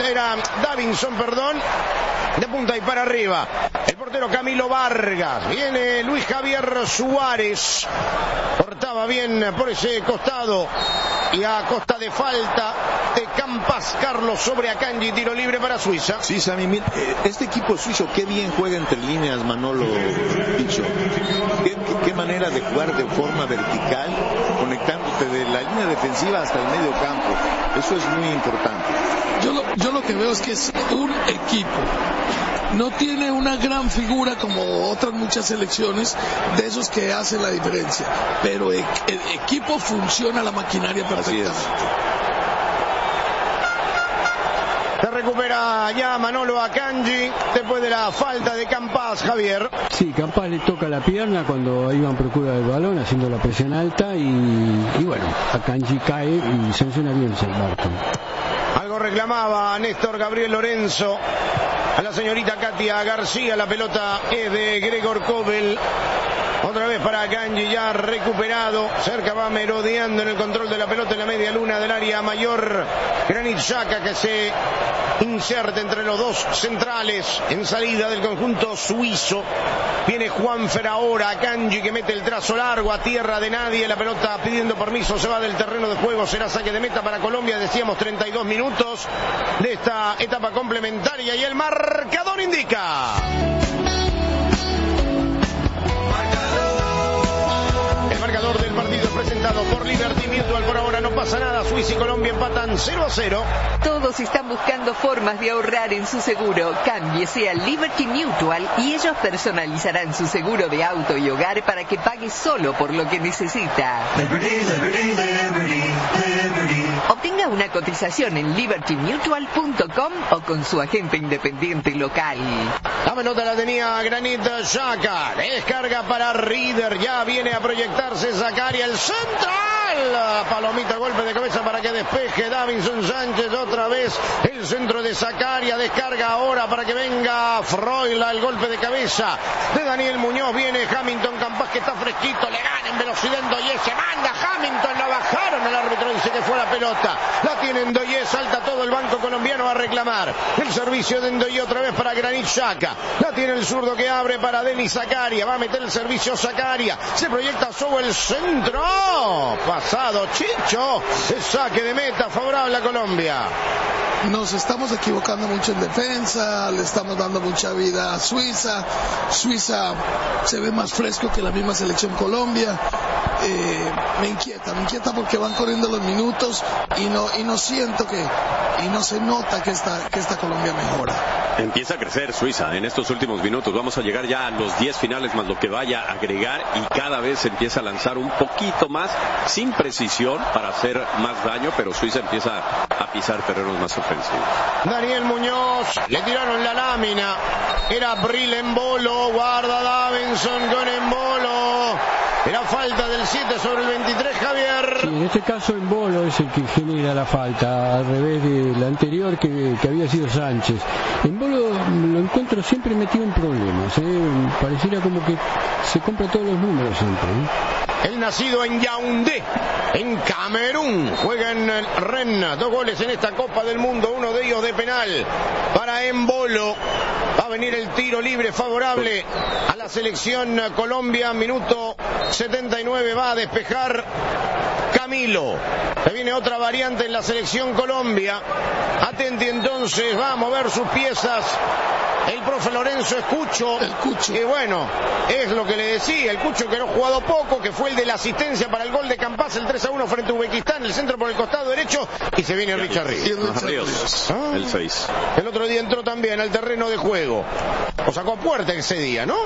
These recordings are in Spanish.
era Davinson, perdón, de punta y para arriba. El portero Camilo Vargas. Viene Luis Javier Suárez. Cortaba bien por ese costado. Y a costa de falta de Campas, Carlos sobre Akanji, tiro libre para Suiza. Sí, Sammy, este equipo suizo, qué bien juega entre líneas, Manolo Dicho. Qué manera de jugar de forma vertical, conectándote de la línea defensiva hasta el medio campo. Eso es muy importante. Yo lo que veo es que es un equipo. No tiene una gran figura como otras muchas selecciones de esos que hacen la diferencia, pero el equipo funciona, la maquinaria perfectamente. Se recupera ya Manolo Akanji después de la falta de Campas, Javier. Sí, Campas le toca la pierna cuando iba en procura del balón, haciendo la presión alta y bueno, Akanji cae y sanciona bien Barton. Algo reclamaba Néstor Gabriel Lorenzo a la señorita Katia García. La pelota es de Gregor Kobel. Otra vez para Akanji, ya recuperado. Cerca va merodeando en el control de la pelota en la media luna del área mayor. Granit Xhaka, que se inserta entre los dos centrales en salida del conjunto suizo. Viene Juanfer ahora. Akanji, que mete el trazo largo a tierra de nadie. La pelota pidiendo permiso, se va del terreno de juego. Será saque de meta para Colombia. Decíamos 32 minutos de esta etapa complementaria y el marcador indica. El marcador del partido es presentado por Liberty Mutual. Por ahora no pasa nada. Suiza y Colombia empatan 0-0. Todos están buscando formas de ahorrar en su seguro. Cámbiese a Liberty Mutual y ellos personalizarán su seguro de auto y hogar para que pague solo por lo que necesita. Liberty. Obtenga una cotización en libertymutual.com o con su agente independiente local. La pelota la tenía Granit Xhaka. Descarga para Rieder. Ya viene a proyectarse Zakaria. El central. Palomita, golpe de cabeza para que despeje Davinson Sánchez. Otra vez el centro de Zakaria. Descarga ahora para que venga Froila. El golpe de cabeza de Daniel Muñoz. Viene Hamilton Campas, que está fresquito. Le gana en velocidad Ndoye. Se manda Hamilton. La bajaron. El árbitro dice que fue la pelota. La tiene Ndoye. Salta todo el banco colombiano a reclamar. El servicio de Ndoye otra vez para Granit Xhaka. La tiene el zurdo que abre para Denis Zakaria. Va a meter el servicio Zakaria. Se proyecta sobre el centro. Pasado Chicho. El saque de meta favorable a Colombia. Nos estamos equivocando mucho en defensa, le estamos dando mucha vida a Suiza. Suiza se ve más fresco que la misma selección Colombia. Me inquieta porque van corriendo los minutos y no siento que, y no se nota que esta Colombia mejora. Empieza a crecer Suiza en estos últimos minutos. Vamos a llegar ya a los 10 finales más lo que vaya a agregar, y cada vez se empieza a lanzar un poquito más, sin precisión para hacer más daño, pero Suiza empieza a pisar terrenos más ofensivos. Daniel Muñoz, le tiraron la lámina. Era Bril Embolo, guarda Davinson con Embolo. Era falta del 7 sobre el 23, Javier. Sí, en este caso Embolo es el que genera la falta, al revés de la anterior que había sido Sánchez. Embolo lo encuentro siempre metido en problemas, pareciera como que se compra todos los números siempre. El nacido en Yaoundé, en Camerún, juega en el Rennes. 2 goles en esta Copa del Mundo, uno de ellos de penal para Embolo. Va a venir el tiro libre favorable a la selección Colombia. Minuto 79, va a despejar Camilo. Se viene otra variante en la selección Colombia. Atenti entonces, va a mover sus piezas el profe Lorenzo Escucho. El Cucho. Y bueno, es lo que le decía, el Cucho, que no ha jugado poco, que fue el de la asistencia para el gol de Campas, el 3-1 frente a Uzbekistán, el centro por el costado derecho, y se viene Richard Ríos. El 6. El otro día entró también al terreno de juego. O sacó a puerta ese día, ¿no?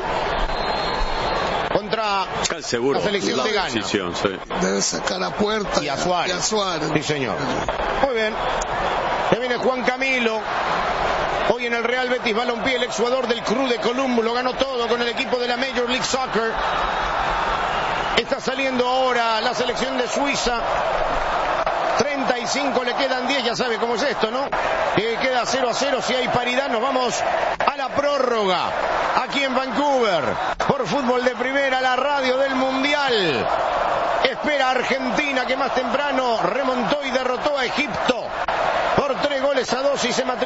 Contra seguro, la selección de Ghana. Sí. Debe sacar a puerta y a Suárez. Sí, señor. Muy bien. Se viene Juan Camilo. Hoy en el Real Betis Balompié, el exjugador del Cruz de Colombo, lo ganó todo con el equipo de la Major League Soccer. Está saliendo ahora la selección de Suiza. 35, le quedan 10, ya sabe cómo es esto, ¿no? Queda 0-0, si hay paridad nos vamos a la prórroga. Aquí en Vancouver, por Fútbol de Primera, la radio del Mundial. Espera a Argentina, que más temprano remontó y derrotó a Egipto por 3-2 y se matriculó